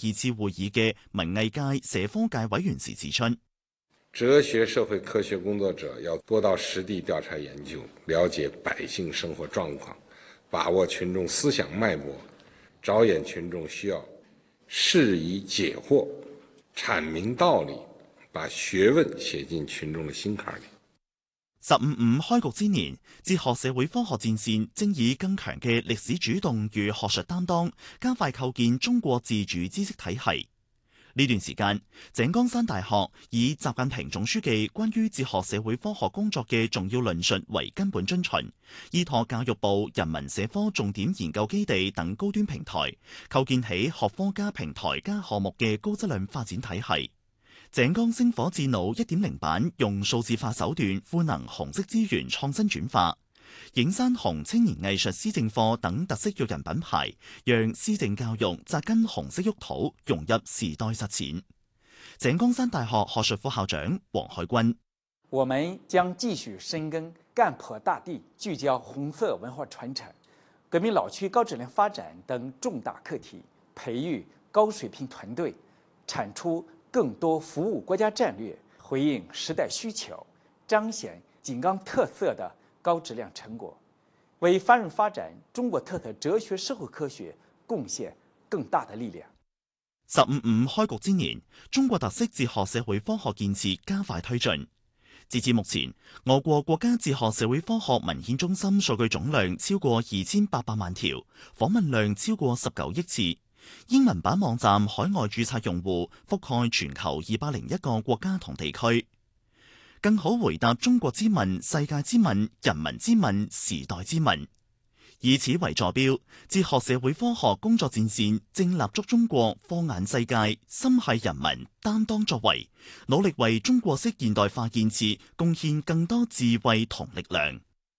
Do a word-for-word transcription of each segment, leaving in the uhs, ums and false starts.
次會議嘅文藝界、社科界委員時指出， 哲學社會科學工作者要多到實地調查研究，了解百姓生活狀況，把握群眾思想脈搏，着眼群眾需要，釋疑解惑，闡明道理，把學問寫進群眾的心坎裡。 十五五開局之年，哲學社會科學戰線正以更強嘅歷史主動與學術擔當，加快構建中國自主知識體系。呢段時間，井岡山大學以習近平總書記關於哲學社會科學工作嘅重要論述為根本遵循，依託教育部人文社科重點研究基地等高端平台，構建起學科加平台加項目嘅高質量發展體系。井岡星火智腦 一點零 版用數字化手段賦能紅色資源創新轉化，影山紅青年藝術施政課等特色育人品牌，讓施政教育扎根紅色沃土，融入時代實踐。井岡山大學學術副校長黃海軍： 我們將繼續深耕幹破大地，聚焦紅色文化傳承、革命老區高質量發展等重大課題，培育高水平團隊，產出更多服務國家戰略，回應時代需求，彰顯井岡特色的高質量成果，為繁榮發展中國特色哲學社會科學貢獻更大的力量。 十五五開局之年，中國特色哲學社會科學建設加快推進。截至目前，我國國家哲學社會科學文獻中心數據總量超過二千八百萬條，訪問量超過十九億次。英文版網站海外註冊用戶覆蓋全球二百零一個國家同地區，更好回答中國之問、世界之問、人民之問、時代之問。以此為坐標，哲學社會科學工作戰線正立足中國，放眼世界，心繫人民，擔當作為，努力為中國式現代化建設貢獻更多智慧同力量。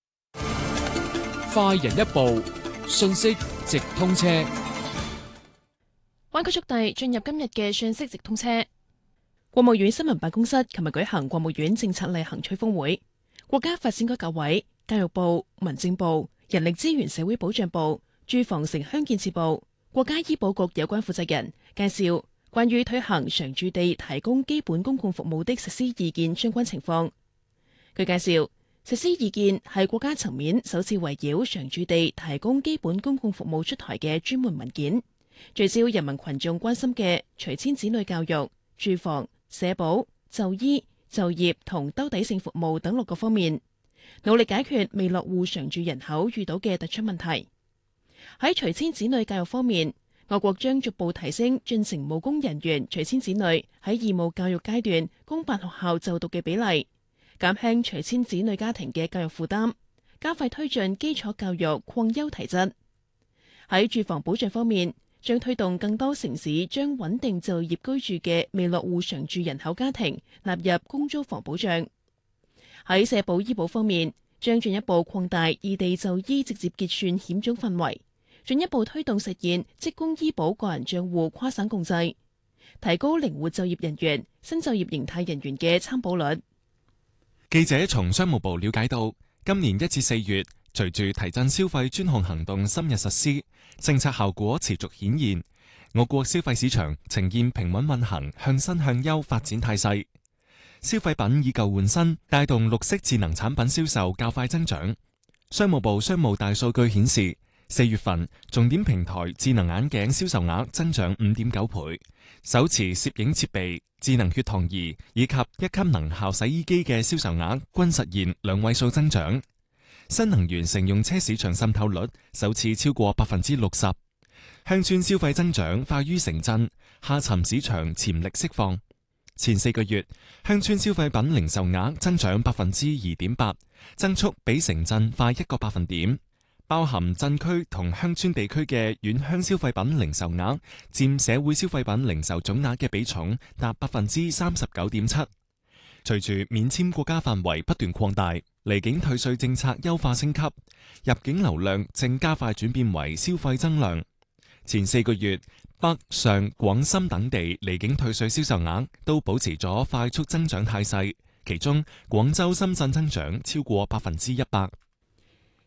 快人一步，信息直通車。 灣區速遞進入今日嘅信息直通車。國務院新聞辦公室琴日舉行國務院政策例行吹風會，國家發展改革委、教育部、民政部、人力資源社會保障部、住房城鄉建設部、國家醫保局有關負責人介紹關於推行常住地提供基本公共服務的實施意見相關情況。據介紹，實施意見係國家層面首次圍繞常住地提供基本公共服務出台嘅專門文件，聚焦人民群眾關心嘅隨遷子女教育、住房、社保、就醫、就業同兜底性服務等六個方面，努力解決未落戶常住人口遇到嘅突出問題。喺隨遷子女教育方面，我國將逐步提升進城務工人員隨遷子女喺義務教育階段公辦學校就讀嘅比例，減輕隨遷子女家庭嘅教育負擔，加快推進基礎教育擴優提質。喺住房保障方面，將推動更多城市將穩定就業居住嘅未落戶常住人口家庭納入公租房保障。喺社保醫保方面，將進一步擴大異地就醫直接結算險種範圍，進一步推動實現職工醫保個人賬戶跨省共濟，提高靈活就業人員、新就業形態人員嘅參保率。 記者從商務部了解到，今年一至四月，隨住提振消費專項行動深入實施，政策效果持續顯現，我國消費市場呈現平穩運行、向新向優發展態勢。消費品以舊換新，帶動綠色智能產品銷售較快增長。商務部商務大數據顯示，四月份重點平台智能眼鏡銷售額增長五點九倍，手持攝影設備、智能血糖儀以及一級能效洗衣機嘅銷售額均實現兩位數增長。新能源乘用車市場滲透率首次超過百分之六十，鄉村消費增長快於城鎮，下沉市場潛力釋放。前四個月，鄉村消費品零售額增長百分之二點八，增速比城鎮快一個百分點。包含鎮區同鄉村地區嘅遠鄉消費品零售額佔社會消費品零售總額嘅比重達百分之三十九點七。隨住免簽國家範圍不斷擴大，離境退稅政策優化升級，入境流量正加快轉變為消費增量。前四個月，北上廣深等地離境退稅銷售額都保持咗快速增長態勢，其中廣州深圳增長超過百分之一百。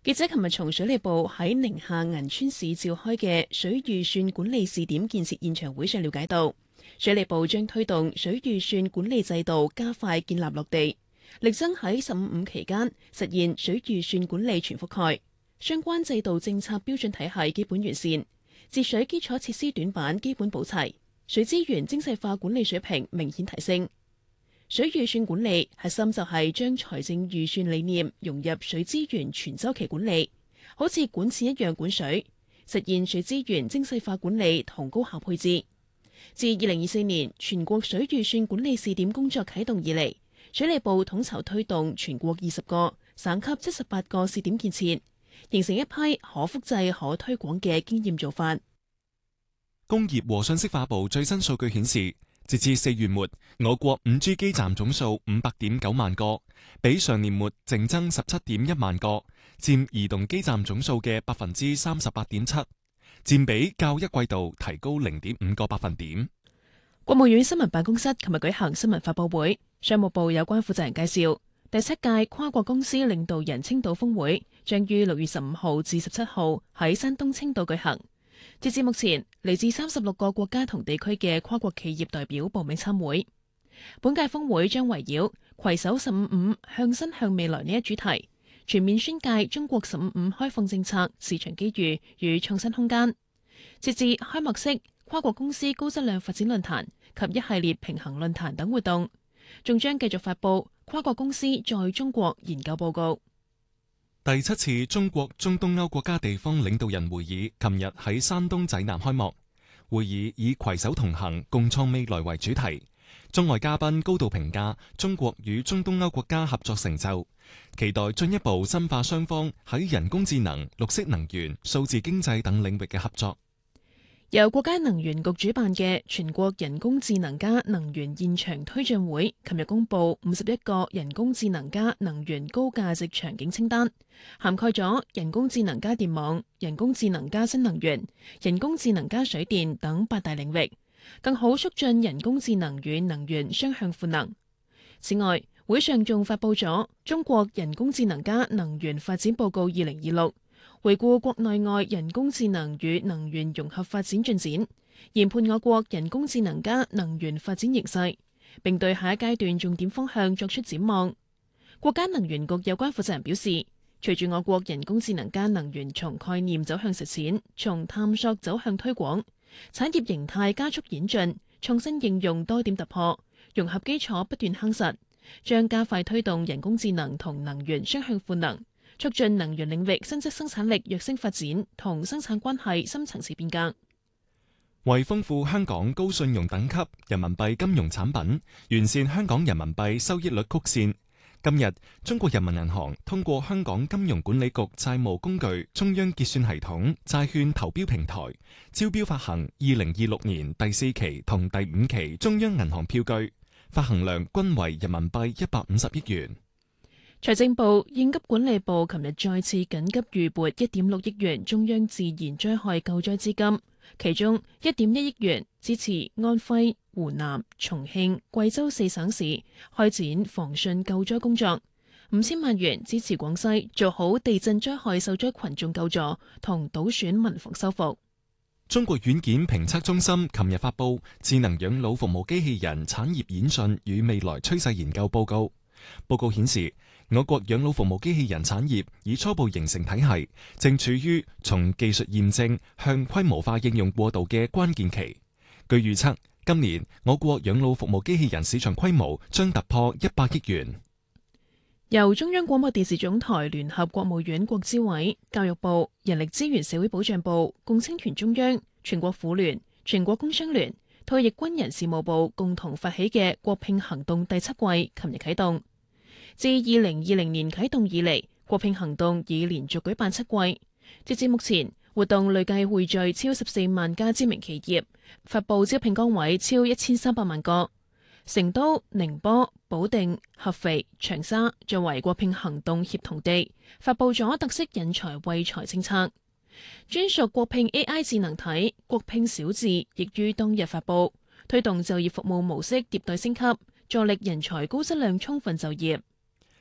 記者琴日從水利部喺寧夏銀川市召開嘅水預算管理試點建設現場會上了解到，水利部將推動水預算管理制度加快建立落地，力爭喺十五五期間實現水預算管理全覆蓋，相關制度政策標準體系基本完善，節水基礎設施短板基本補齊，水資源精細化管理水平明顯提升。水預算管理核心就係將財政預算理念融入水資源全周期管理，好似管錢一樣管水，實現水資源精細化管理同高效配置。自二零二四年全國水預算管理試點工作啟動以嚟，水利部統籌推動全國二十個、省級七十八個試點建設，形成一批可複製可推廣嘅經驗做法。 工業和信息化部最新數據顯示，截至四月末，我國五 G 基站總數五百點九萬個，比上年末淨增十七點一萬個，佔移動基站總數嘅百分之三十八點七，佔比較一季度提高零點五個百分點。 國務院新聞辦公室琴日舉行新聞發佈會，商務部有關負責人介紹，第七屆跨國公司領導人青島峰會將於六月十五號至十七號喺山東青島舉行。截至目前，嚟自三十六個國家同地區嘅跨國企業代表報名參會。本屆峰會將圍繞攜手十五五向新向未來呢一主題，全面宣介中國十五五開放政策、市場機遇與創新空間。截至開幕式、跨國公司高質量發展論壇及一系列平衡論壇等活動，仲將繼續發佈跨國公司在中國研究報告。 第七次中國中東歐國家地方領導人會議琴日喺山東濟南開幕。會議以攜手同行、共創未來為主題，中外嘉賓高度評價中國與中東歐國家合作成就，期待進一步深化雙方喺人工智能、綠色能源、數字經濟等領域嘅合作。 由國家能源局主辦嘅全國人工智能加能源現場推進會，琴日公布五十一個人工智能加能源高價值場景清單，涵蓋咗人工智能加電網、人工智能加新能源、人工智能加水電等八大領域，更好促進人工智能與能源雙向賦能。此外，會上仲發布咗中國人工智能加能源發展報告二零二六。回顧國內外人工智能與能源融合發展進展，研判我國人工智能加能源發展形勢，並對下一階段重點方向作出展望。國家能源局有關負責人表示，隨住我國人工智能加能源從概念走向實踐，從探索走向推廣，產業形態加速演進，創新應用多點突破，融合基礎不斷夯實，將加快推動人工智能同能源雙向賦能，促進能源領域新質生產力躍升發展同生產關係深層次變革。 為豐富香港高信用等級人民幣金融產品，完善香港人民幣收益率曲線，今日中國人民銀行通過香港金融管理局債務工具中央結算系統債券投標平台招標發行二零二六年第四期同第五期中央銀行票據，發行量均為人民幣一百五十億元。 財政部、應急管理部琴日再次緊急預撥一點六億元中央自然災害救災資金，其中一點一億元支持安徽、湖南、重慶、貴州四省市開展防汛救災工作，五千萬元支持廣西做好地震災害受災群眾救助同島損民房修復。 中國軟件評測中心琴日發布智能養老服務機器人產業演進與未來趨勢研究報告，報告顯示，我國養老服務機器人產業已初步形成體系，正處於從技術驗證向規模化應用過渡嘅關鍵期。據預測，今年我國養老服務機器人市場規模將突破一百億元。 由中央廣播電視總台聯合國務院國資委、教育部、人力資源社會保障部、共青團中央、全國婦聯、全國工商聯、退役軍人事務部共同發起嘅國聘行動第七季，琴日啟動。自二零二零年啟動以嚟，國聘行動已連續舉辦七季。截至目前，活動累計匯聚超十四萬家知名企業，發佈招聘崗位超一千三百萬個。成都、寧波、保定、合肥、長沙作為國聘行動協同地，發佈咗特色引才惠才政策。專屬國聘 A I 智能體國聘小智亦於當日發佈，推動就業服務模式迭代升級，助力人才高質量充分就業。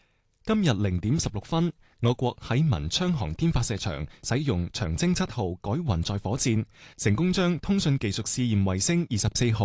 今日零點十六分，我國喺文昌航天發射場使用長征七號改運載火箭，成功將通訊技術試驗衛星二十四號